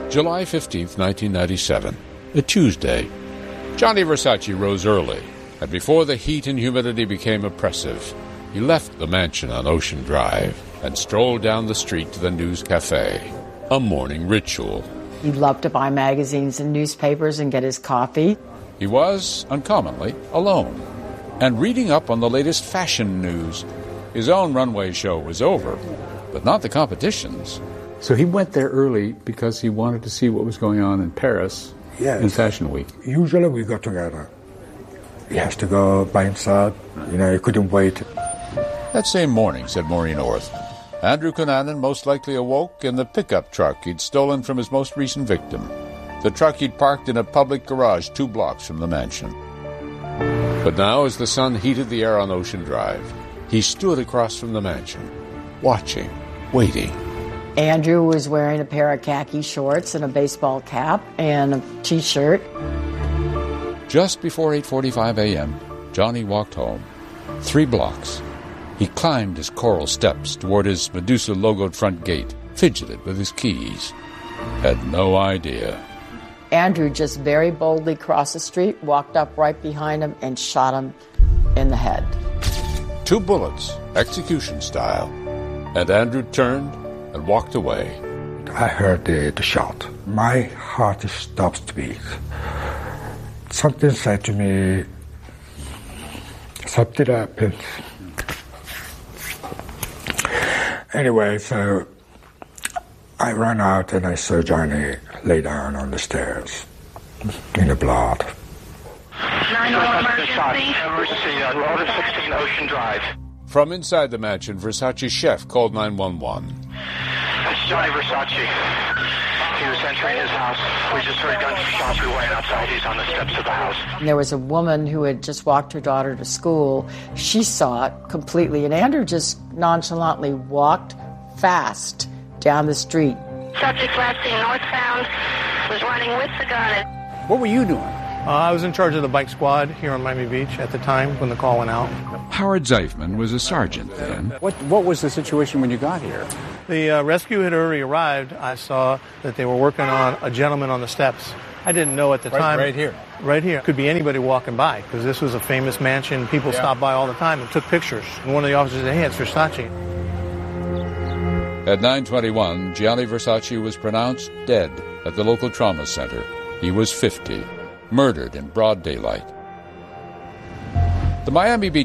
July 15th, 1997, a Tuesday. Gianni Versace rose early, and before the heat and humidity became oppressive, he left the mansion on Ocean Drive and strolled down the street to the News Cafe, a morning ritual. He loved to buy magazines and newspapers and get his coffee. He was, uncommonly, alone, and reading up on the latest fashion news. His own runway show was over, but not the competition's. So he went there early because he wanted to see what was going on in Paris in Fashion Week. Usually we go together. He has to go by himself. He couldn't wait. That same morning, said Maureen Orth, Andrew Cunanan most likely awoke in the pickup truck he'd stolen from his most recent victim, the truck he'd parked in a public garage 2 blocks from the mansion. But now, as the sun heated the air on Ocean Drive, he stood across from the mansion, watching, waiting. Andrew was wearing a pair of khaki shorts and a baseball cap and a T-shirt. Just before 8:45 a.m., Johnny walked home, 3 blocks. He climbed his coral steps toward his Medusa-logoed front gate, fidgeted with his keys. Had no idea. Andrew just very boldly crossed the street, walked up right behind him, and shot him in the head. 2 bullets, execution style. And Andrew turned and walked away. I heard the shot. My heart stopped to beat. Something said to me, something happened. Anyway, so I ran out and I saw Johnny lay down on the stairs in the blood. 911 emergency, Road 16 Ocean Drive. From inside the mansion, Versace's chef called 911. It's Johnny Versace. He was entering his house. We just heard gunshots. We went outside. He's on the steps of the house. And there was a woman who had just walked her daughter to school. She saw it completely, and Andrew just nonchalantly walked fast down the street. Subject last seen northbound, was running with the gun. What were you doing? I was in charge of the bike squad here on Miami Beach at the time when the call went out. Howard Zeifman was a sergeant then. What was the situation when you got here? The rescue had already arrived. I saw that they were working on a gentleman on the steps. I didn't know at the time. Right here? Right here. Could be anybody walking by because this was a famous mansion. People stopped by all the time and took pictures. And one of the officers said, hey, it's Versace. At 9:21, Gianni Versace was pronounced dead at the local trauma center. He was 50, murdered in broad daylight. The Miami Beach